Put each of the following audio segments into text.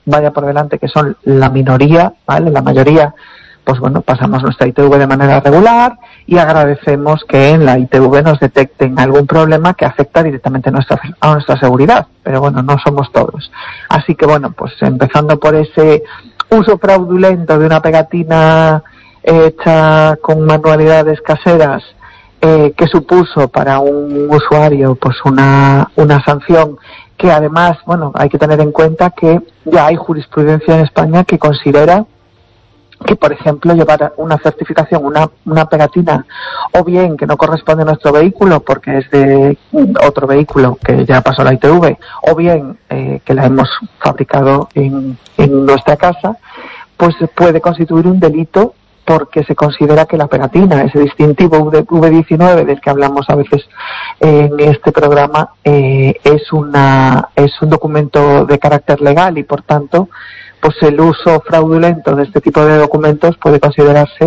vaya por delante que son la minoría, ¿vale? La mayoría, pues bueno, pasamos nuestra ITV de manera regular y agradecemos que en la ITV nos detecten algún problema que afecta directamente a nuestra seguridad, pero bueno, no somos todos. Así que bueno, pues empezando por ese uso fraudulento de una pegatina hecha con manualidades caseras, que supuso para un usuario pues una sanción que además, bueno, hay que tener en cuenta que ya hay jurisprudencia en España que considera que, por ejemplo, llevar una certificación, una pegatina, o bien que no corresponde a nuestro vehículo porque es de otro vehículo que ya pasó la ITV, o bien que la hemos fabricado en nuestra casa, pues puede constituir un delito porque se considera que la pegatina, ese distintivo V19 del que hablamos a veces en este programa, es un documento de carácter legal y, por tanto, pues el uso fraudulento de este tipo de documentos puede considerarse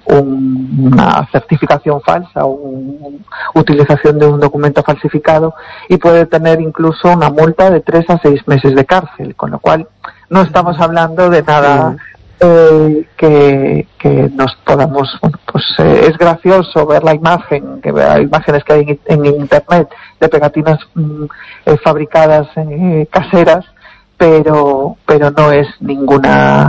una certificación falsa o utilización de un documento falsificado y puede tener incluso una multa de 3 a 6 meses de cárcel, con lo cual no estamos hablando de nada que nos podamos, bueno, pues es gracioso ver la imagen, que hay imágenes que hay en internet de pegatinas fabricadas caseras, pero no es ningún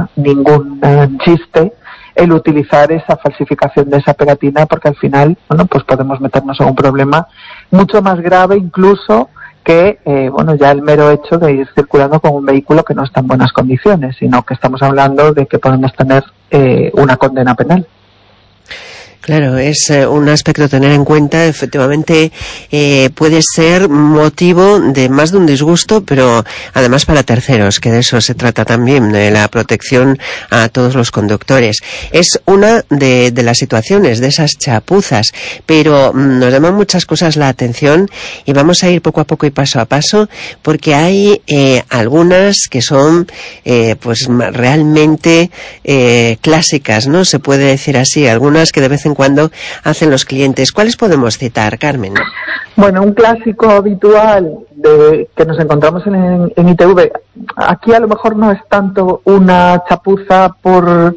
chiste el utilizar esa falsificación de esa pegatina, porque al final, bueno, pues podemos meternos en un problema mucho más grave incluso que, bueno, ya el mero hecho de ir circulando con un vehículo que no está en buenas condiciones, sino que estamos hablando de que podemos tener una condena penal. Claro, es un aspecto a tener en cuenta. Efectivamente, puede ser motivo de más de un disgusto, pero además para terceros, que de eso se trata también, de la protección a todos los conductores. Es una de las situaciones, de esas chapuzas, pero nos llaman muchas cosas la atención y vamos a ir poco a poco y paso a paso, porque hay algunas que son pues realmente clásicas, ¿no? Se puede decir así, algunas que de vez en cuando hacen los clientes. ¿Cuáles podemos citar, Carmen? Bueno, un clásico habitual que nos encontramos en ITV, aquí a lo mejor no es tanto una chapuza por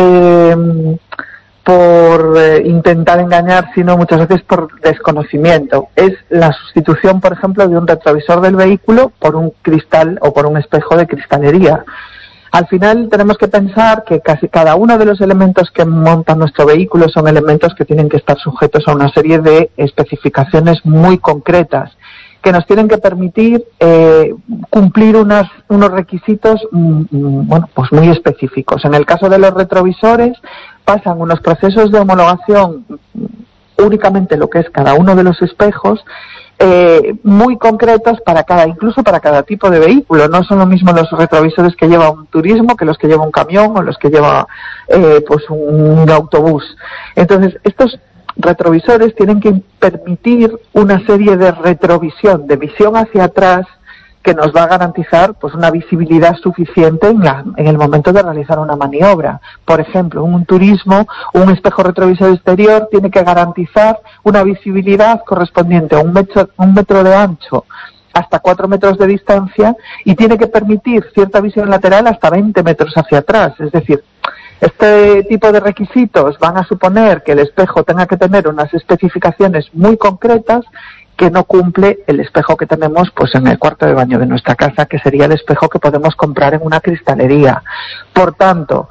intentar engañar, sino muchas veces por desconocimiento. Es la sustitución, por ejemplo, de un retrovisor del vehículo por un cristal o por un espejo de cristalería. Al final tenemos que pensar que casi cada uno de los elementos que montan nuestro vehículo son elementos que tienen que estar sujetos a una serie de especificaciones muy concretas que nos tienen que permitir cumplir unos requisitos bueno, pues muy específicos. En el caso de los retrovisores pasan unos procesos de homologación únicamente lo que es cada uno de los espejos, muy concretos incluso para cada tipo de vehículo. No son lo mismo los retrovisores que lleva un turismo que los que lleva un camión o los que lleva pues un autobús. Entonces, estos retrovisores tienen que permitir una serie de retrovisión, de visión hacia atrás, que nos va a garantizar pues una visibilidad suficiente en el momento de realizar una maniobra. Por ejemplo, en un turismo, un espejo retrovisor exterior tiene que garantizar una visibilidad correspondiente a un metro de ancho hasta 4 metros de distancia y tiene que permitir cierta visión lateral hasta 20 metros hacia atrás. Es decir, este tipo de requisitos van a suponer que el espejo tenga que tener unas especificaciones muy concretas que no cumple el espejo que tenemos pues en el cuarto de baño de nuestra casa, que sería el espejo que podemos comprar en una cristalería. Por tanto,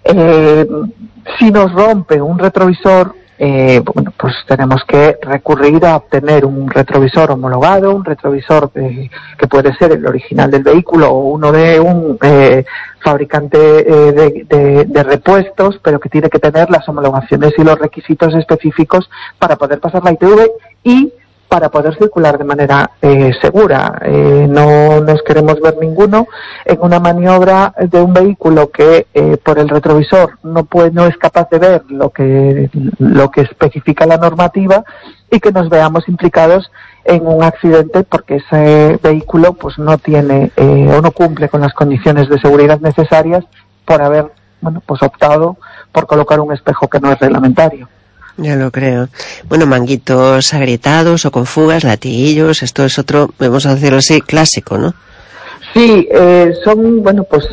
si nos rompe un retrovisor, bueno, pues tenemos que recurrir a obtener un retrovisor homologado, un retrovisor que puede ser el original del vehículo o uno de un fabricante de repuestos, pero que tiene que tener las homologaciones y los requisitos específicos para poder pasar la ITV y para poder circular de manera segura. No nos queremos ver ninguno en una maniobra de un vehículo que por el retrovisor no es capaz de ver lo que especifica la normativa y que nos veamos implicados en un accidente porque ese vehículo pues no tiene o no cumple con las condiciones de seguridad necesarias por haber pues optado por colocar un espejo que no es reglamentario. Ya lo creo. Bueno, manguitos agrietados o con fugas, latillos, esto es otro, vamos a decirlo así, clásico, ¿no? Sí, son, pues